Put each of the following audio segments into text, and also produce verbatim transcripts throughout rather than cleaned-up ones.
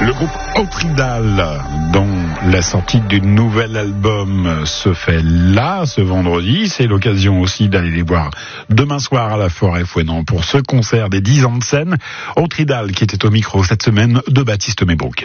Le groupe Autridal, dont la sortie du nouvel album se fait là, ce vendredi. C'est l'occasion aussi d'aller les voir demain soir à la Forêt Fouesnant pour ce concert des dix ans de scène. Autridal qui était au micro cette semaine de Baptiste Mébrouk.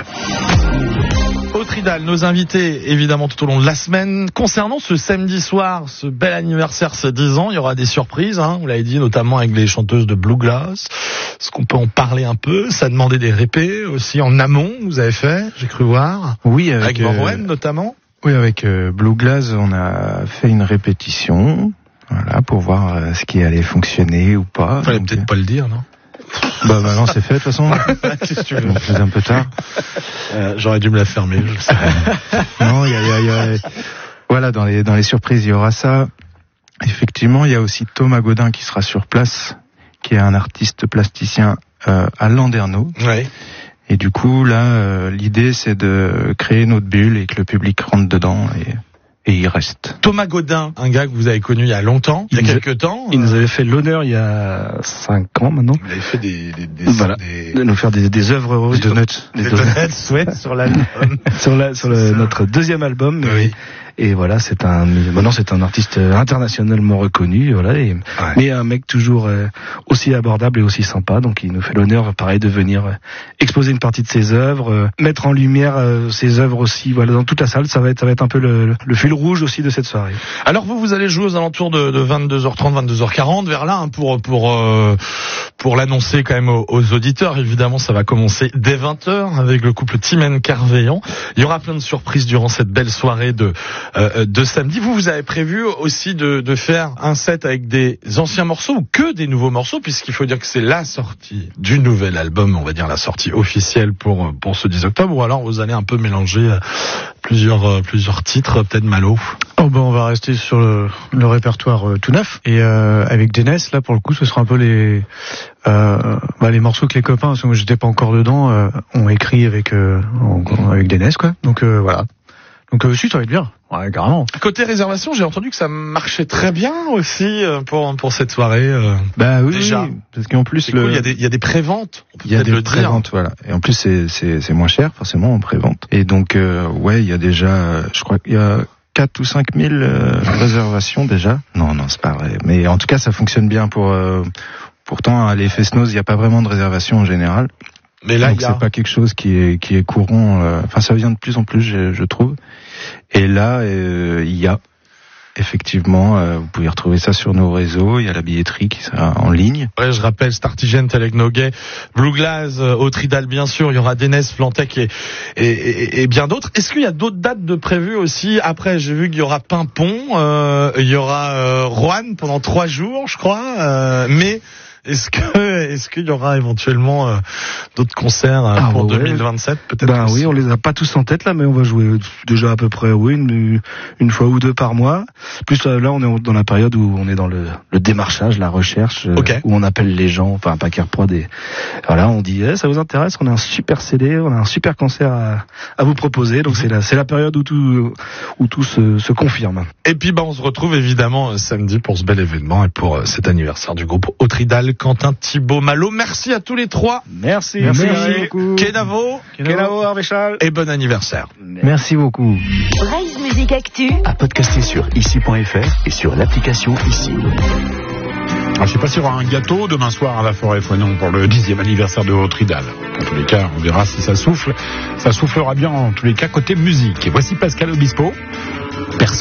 Autridal, nos invités évidemment tout au long de la semaine. Concernant ce samedi soir, ce bel anniversaire, ces dix ans, il y aura des surprises, hein, vous l'avez dit, notamment avec les chanteuses de Bluegrass. Est-ce qu'on peut en parler un peu? Ça demandait des répés aussi en amont, vous avez fait, j'ai cru voir. Oui, avec, avec Morwen euh, notamment. Oui, avec euh, Bluegrass, on a fait une répétition, voilà, pour voir euh, ce qui allait fonctionner ou pas. Fallait Donc, peut-être euh... pas le dire, non? Bah maintenant c'est fait de toute façon. Si tu veux. Donc, c'est un peu tard. Euh, j'aurais dû me la fermer, je le sais. Non, il y a, y a, y a... voilà, dans les dans les surprises, il y aura ça. Effectivement, il y a aussi Thomas Godin qui sera sur place, qui est un artiste plasticien euh, à Landerneau. Ouais. Et du coup, là, euh, l'idée c'est de créer notre bulle et que le public rentre dedans et et il reste. Thomas Godin, un gars que vous avez connu il y a longtemps, il y a il quelques temps. Il euh... nous avait fait l'honneur il y a cinq ans maintenant. Il avait fait des, des, des voilà, des... de nous faire des, des œuvres heureuses, des donuts, des, des donuts, ouais, sur l'album, sur la, sur le, notre deuxième album. Oui. Et, et voilà, c'est un, maintenant c'est un artiste internationalement reconnu, voilà, et, ouais. mais un mec toujours euh, aussi abordable et aussi sympa. Donc il nous fait l'honneur, pareil, de venir euh, exposer une partie de ses œuvres, euh, mettre en lumière euh, ses œuvres aussi, voilà, dans toute la salle. Ça va être, ça va être un peu le, le fil rouge aussi de cette soirée. Alors vous, vous allez jouer aux alentours de, de vingt-deux heures trente, vingt-deux heures quarante, vers là, hein, pour pour euh, pour l'annoncer quand même aux, aux auditeurs. Évidemment, ça va commencer dès vingt heures avec le couple Timen Carveillant. Il y aura plein de surprises durant cette belle soirée de euh, de samedi. Vous, vous avez prévu aussi de, de faire un set avec des anciens morceaux ou que des nouveaux morceaux, puisqu'il faut dire que c'est la sortie du nouvel album, on va dire la sortie officielle pour pour ce dix octobre. Ou alors vous allez un peu mélanger plusieurs plusieurs titres, peut-être Malo. Oh ben on va rester sur le, le répertoire euh, tout neuf et euh, avec Dénès là pour le coup ce sera un peu les euh, bah, les morceaux que les copains, parce que moi j'étais pas encore dedans, euh, ont écrit avec euh, en, avec Dénès quoi. Donc euh, voilà. Donc euh, si ça va être bien. Ouais, carrément. Côté réservation, j'ai entendu que ça marchait très bien aussi pour pour cette soirée. Euh, bah oui, déjà. Oui, parce qu'en plus c'est le cool, il y a des il y a des préventes. Il y a des préventes, voilà. Et en plus c'est c'est c'est moins cher forcément en prévente. Et donc euh, ouais, il y a déjà, je crois qu'il y a quatre ou cinq mille euh, réservations déjà. Non non, c'est pas vrai. Mais en tout cas, ça fonctionne bien pour. Euh, pourtant, à les Fesnos, il n'y a pas vraiment de réservation en général. Mais là, donc il y a... c'est pas quelque chose qui est qui est courant. Enfin, euh, ça vient de plus en plus, je, je trouve. Et là, euh, il y a effectivement, euh, vous pouvez retrouver ça sur nos réseaux. Il y a la billetterie qui sera en ligne. Ouais, je rappelle Startigen, Telek Noguet, Bluegrass, euh, Autridal bien sûr. Il y aura Dénès, Flantec et, et, et, et bien d'autres. Est-ce qu'il y a d'autres dates de prévues aussi? Après, j'ai vu qu'il y aura Pimpon, euh, il y aura euh, Roanne pendant trois jours, je crois. Euh, mais Est-ce que, est-ce qu'il y aura éventuellement euh, d'autres concerts euh, ah, pour ouais, deux mille vingt-sept peut-être? Ben oui, on les a pas tous en tête là, mais on va jouer déjà à peu près oui une, une fois ou deux par mois. Plus là, on est dans la période où on est dans le, le démarchage, la recherche, okay. où on appelle les gens, enfin Packer Prod et voilà, on dit eh, ça vous intéresse, on a un super C D, on a un super concert à, à vous proposer. Donc c'est la c'est la période où tout où tout se, se confirme. Et puis ben on se retrouve évidemment samedi pour ce bel événement et pour euh, cet anniversaire du groupe Autridal. Quentin, Thibaut, Malo, merci à tous les trois. Merci, merci, merci beaucoup. Kenavo, Kenavo, Arvéchal. Et bon anniversaire. Merci beaucoup. Rise Music Actu. À podcaster sur ici point f r et sur l'application Ici. Alors, je sais pas s'il y aura un gâteau demain soir à la Forêt Fouesnant pour le dixième anniversaire de Autridal. En tous les cas, on verra si ça souffle. Ça soufflera bien en tous les cas côté musique. Et voici Pascal Obispo. Personne